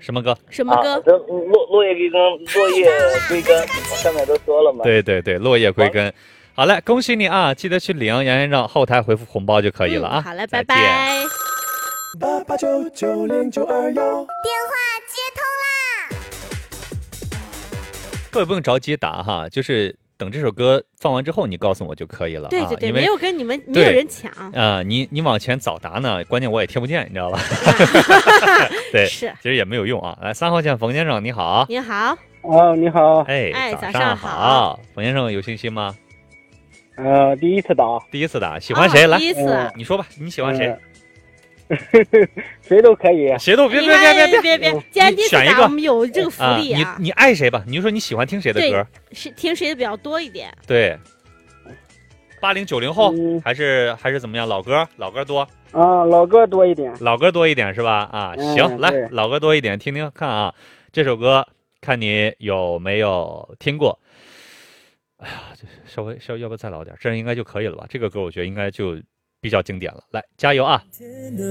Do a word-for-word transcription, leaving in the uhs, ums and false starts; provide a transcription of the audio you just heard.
什么歌？ 什么歌？ 啊、这落落叶归根，落叶归根，我上面都说了嘛。 对对对，落叶归根。好嘞，恭喜你啊！记得去领杨先生后台回复红包就可以了啊。 嗯、好嘞，拜拜。 八八九九零九二幺， 电话接通啦！ 各位不用着急打哈，就是等这首歌放完之后，你告诉我就可以了。 对对对， 啊、没有跟你们没有人抢啊、呃。你你往前早答呢，关键我也听不见，你知道吧？对， 是， 其实也没有用啊。来，三号线冯先生，你好。 你好。 哦，你好。 哎， 哎， 早上好。冯先生有信心吗？ 呃，第一次打。 第一次打，喜欢谁？ 哦、 来， 第一次、 呃， 你说吧，你喜欢谁？ 呃谁都可以， 谁都别别别别别别别！既然第一次打，我们有这个福利啊！你你爱谁吧？你就说你喜欢听谁的歌？ 是听谁的比较多一点？ 对，八零九零后、嗯、还是还是怎么样？老歌老歌多啊，老歌多一点， 老歌多一点是吧？啊， 嗯、 行，来老歌多一点，听听看啊，这首歌看你有没有听过？哎呀，这稍微稍微要不要再老点？这样应该就可以了吧？这个歌我觉得应该就比较经典了。来，加油啊！